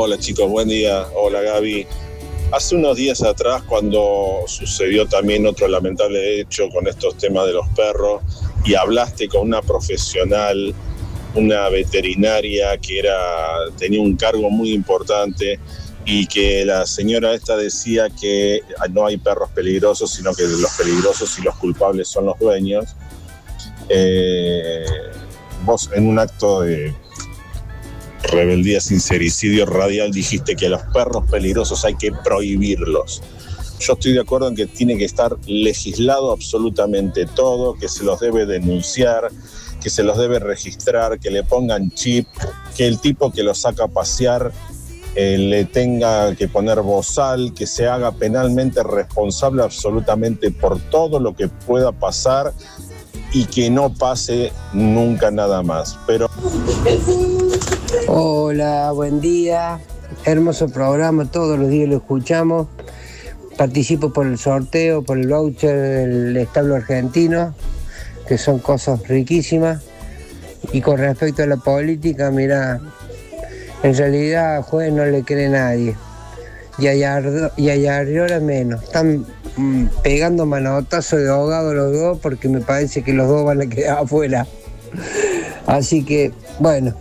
Hola chicos, buen día. Hola Gaby. Hace unos días atrás, cuando sucedió también otro lamentable hecho con estos temas de los perros, y hablaste con una profesional, una veterinaria que tenía un cargo muy importante, y que la señora esta decía que no hay perros peligrosos, sino que los peligrosos y los culpables son los dueños. Vos, en un acto de rebeldía, sincericidio radial, dijiste que los perros peligrosos hay que prohibirlos. Yo estoy de acuerdo en que tiene que estar legislado absolutamente todo, que se los debe denunciar, que se los debe registrar, que le pongan chip, que el tipo que los saca a pasear le tenga que poner bozal, que se haga penalmente responsable absolutamente por todo lo que pueda pasar y que no pase nunca nada más. Pero... Hola, buen día. Hermoso programa, todos los días lo escuchamos. Participo por el sorteo, por el voucher del establo argentino, que son cosas riquísimas. Y con respecto a la política, mira, en realidad al juez no le cree nadie. Y a Arriola menos. Están pegando manotazos de ahogado los dos, porque me parece que los dos van a quedar afuera. Así que, bueno,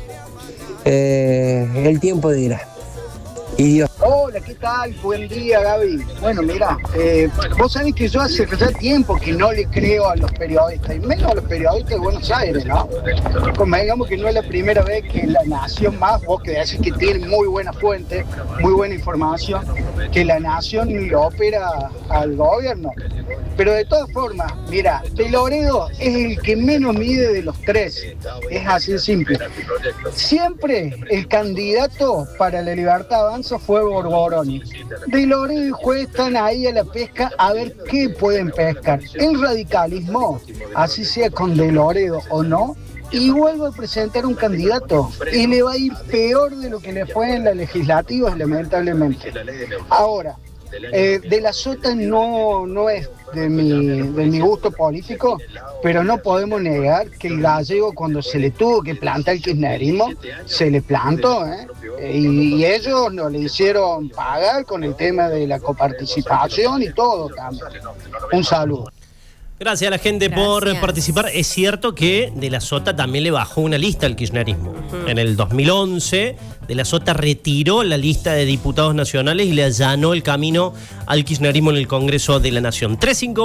el tiempo dirá. Y Dios. Hola, ¿qué tal? Buen día, Gaby. Bueno, mira, vos sabés que yo hace ya tiempo que no le creo a los periodistas, y menos a los periodistas de Buenos Aires, ¿no? Como digamos que no es la primera vez que La Nación Más, vos que decís que tiene muy buena fuente, muy buena información, que La Nación le opera al gobierno. Pero de todas formas, mira, De Loredo es el que menos mide de los tres. Es así simple. Siempre el candidato para La Libertad Avanza fue Borboroni. De Loredo y juez están ahí a la pesca a ver qué pueden pescar. El radicalismo, así sea con De Loredo o no, y vuelve a presentar un candidato y le va a ir peor de lo que le fue en las legislativas, lamentablemente. Ahora, De la Sota no es de mi gusto político, pero no podemos negar que el gallego, cuando se le tuvo que plantar el kirchnerismo, se le plantó, y ellos no le hicieron pagar con el tema de la coparticipación y todo también. Un saludo. Gracias a la gente por participar. Es cierto que De la Sota también le bajó una lista al kirchnerismo. En el 2011, De la Sota retiró la lista de diputados nacionales y le allanó el camino al kirchnerismo en el Congreso de la Nación.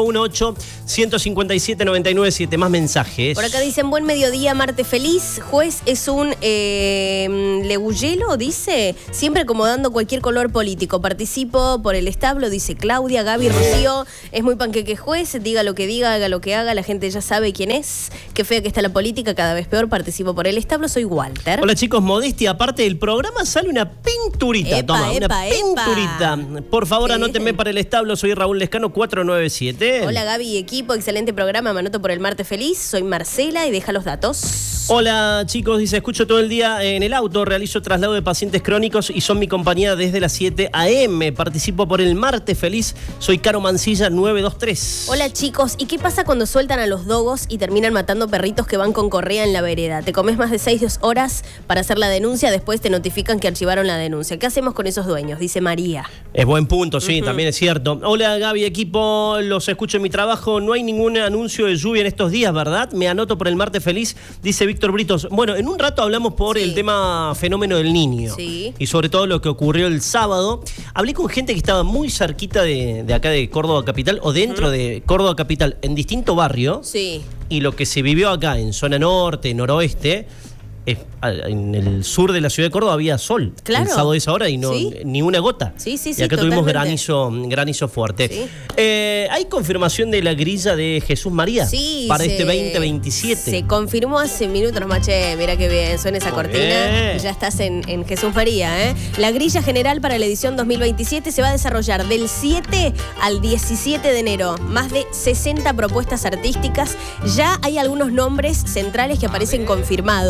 3518-157-997. Más mensajes. Por acá dicen, buen mediodía, martes feliz. Juez es un leguyelo, dice, siempre acomodando cualquier color político. Participo por el establo, dice Claudia. Gaby, Rocío, es muy panqueque juez, diga lo que diga, haga lo que haga, la gente ya sabe quién es. Qué fea que está la política, cada vez peor. Participo por el establo, soy Walter. Hola chicos, modestia aparte del programa sale una pinturita. Toma, una pinturita. Por favor, anótenme para el establo, soy Raúl Lescano 497. Hola Gaby y equipo, excelente programa, me anoto por el martes feliz, soy Marcela y deja los datos. Hola chicos, dice, escucho todo el día en el auto, realizo traslado de pacientes crónicos y son mi compañía desde las 7 a.m. Participo por el martes feliz, soy Caro Mancilla 923. Hola chicos, ¿y qué pasa cuando sueltan a los dogos y terminan matando perritos que van con correa en la vereda? Te comes más de 6 horas para hacer la denuncia, después te notifican que archivaron la denuncia. ¿Qué hacemos con esos dueños? Dice María. Es buen punto, sí, también es cierto. Hola Gaby, equipo, los escucho en mi trabajo. No hay ningún anuncio de lluvia en estos días, ¿verdad? Me anoto por el martes feliz, dice Víctor Britos. Bueno, en un rato hablamos por el tema fenómeno del Niño. Sí. Y sobre todo lo que ocurrió el sábado. Hablé con gente que estaba muy cerquita de acá de Córdoba Capital, o dentro de Córdoba Capital, en distinto barrio. Sí. Y lo que se vivió acá en zona norte, noroeste, en el sur de la ciudad de Córdoba había sol. Claro. El sábado de esa hora y no, ¿Sí? ni una gota. Sí, y acá tuvimos totalmente. granizo fuerte. Sí. ¿Hay confirmación de la grilla de Jesús María para este 2027? Se confirmó hace minutos, Mache. Mira qué bien, suena esa Muy cortina. bien. Ya estás en Jesús María, ¿eh? La grilla general para la edición 2027 se va a desarrollar del 7 al 17 de enero. Más de 60 propuestas artísticas. Ya hay algunos nombres centrales que aparecen confirmados,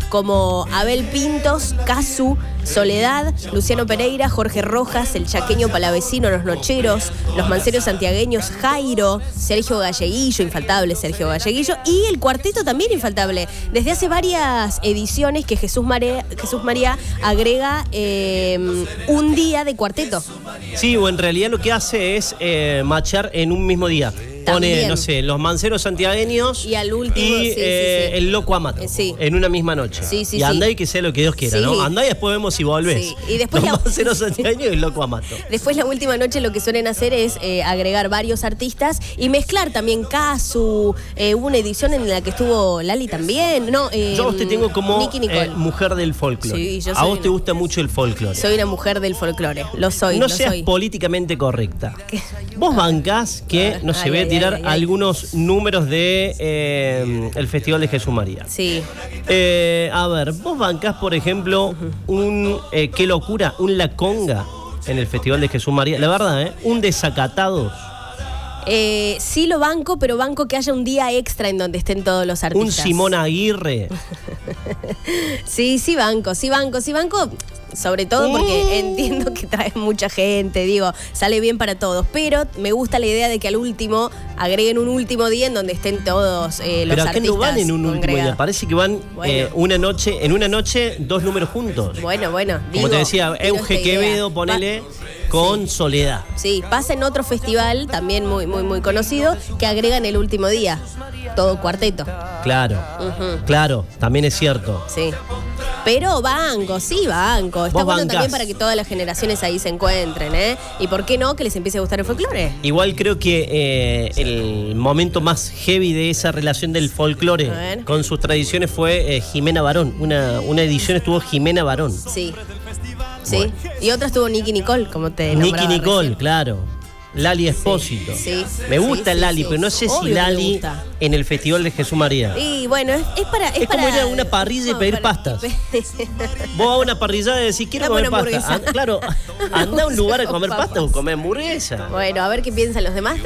como Abel Pintos, Casu, Soledad, Luciano Pereira, Jorge Rojas, el chaqueño palavecino, Los Nocheros, los manceros santiagueños, Jairo, Sergio Galleguillo, infaltable Sergio Galleguillo, y el cuarteto también infaltable. Desde hace varias ediciones que Jesús María agrega un día de cuarteto. Sí, o en realidad lo que hace es machar en un mismo día. Pone, no sé, los manceros santiagueños y al último el loco Amato en una misma noche. Y andá y que sea lo que Dios quiera, ¿no? Andá y después vemos si volvés. Sí. Y después los manceros santiagueños y el loco Amato. Después la última noche lo que suelen hacer es agregar varios artistas y mezclar también Casu. Hubo una edición en la que estuvo Lali también. No, yo a vos te tengo como mujer del folclore. Sí, yo soy a vos te gusta mucho el folclore. Soy una mujer del folclore. Lo soy. No seas políticamente correcta. ¿Qué? Vos bancás que no se ve tirar algunos números de el Festival de Jesús María. Sí. A ver, vos bancás, por ejemplo, qué locura, un La Conga en el Festival de Jesús María. La verdad, un Desacatados. Sí lo banco, pero banco que haya un día extra en donde estén todos los artistas. Un Simón Aguirre. Sí banco. Sobre todo porque entiendo que trae mucha gente, digo, sale bien para todos, pero me gusta la idea de que al último agreguen un último día en donde estén todos los artistas. Pero acá no van en un último día, parece que van en una noche, dos números juntos. Bueno. Como te decía, Euge Quevedo, ponele con Soledad. Sí, pasa en otro festival, también muy conocido, que agregan el último día, todo cuarteto. Claro, también es cierto. Sí. Pero banco. Está bueno bancás. También para que todas las generaciones ahí se encuentren, ¿eh? Y por qué no, que les empiece a gustar el folclore. Igual creo que el momento más heavy de esa relación del folclore con sus tradiciones fue Jimena Barón. Una edición estuvo Jimena Barón. Sí. Bueno. Y otra estuvo Nicky Nicole, como te nombraba Nicky Nicole, recién. Claro. Lali Espósito. Me gusta Lali, pero no sé si Lali en el Festival de Jesús María. Y bueno, es como ir a una parrilla y pedir pastas. Vos a una parrilla y decís, quiero comer pasta. Claro, anda a un lugar a comer pasta o comer hamburguesa. Bueno, a ver qué piensan los demás.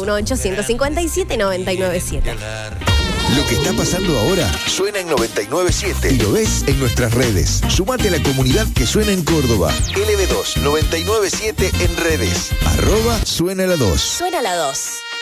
3518-157-997. Lo que está pasando ahora suena en 997 y lo ves en nuestras redes. Sumate a la comunidad que suena en Córdoba. LB2 997 en redes. @suena la 2. Suena la 2.